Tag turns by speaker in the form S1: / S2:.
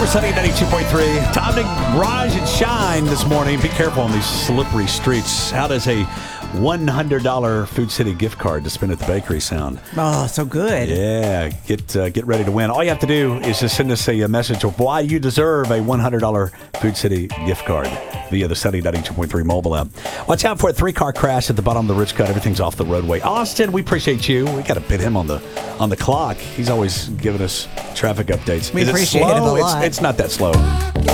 S1: for Sunny 92.3. Time to rise and shine this morning. Be careful on these slippery streets. How does a $100 Food City gift card to spend at the bakery sound?
S2: Oh, so good.
S1: Yeah, get ready to win. All you have to do is just send us a message of why you deserve a $100 Food City gift card via the Sunny 92.3 mobile app. Watch out for a 3-car crash at the bottom of the Rich Cut. Everything's off the roadway. Austin, we appreciate you. We got to put him on the clock. He's always giving us traffic updates.
S2: We
S1: is it
S2: appreciate
S1: slow?
S2: it a lot.
S1: It's not that slow.